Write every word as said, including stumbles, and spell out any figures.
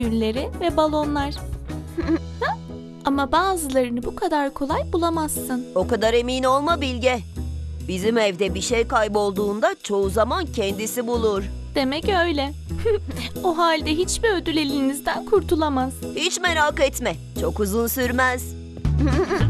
gülleri ve balonlar. Ama bazılarını bu kadar kolay bulamazsın. O kadar emin olma Bilge. Bizim evde bir şey kaybolduğunda çoğu zaman kendisi bulur. Demek öyle. O halde hiçbir ödül elinizden kurtulamaz. Hiç merak etme. Çok uzun sürmez.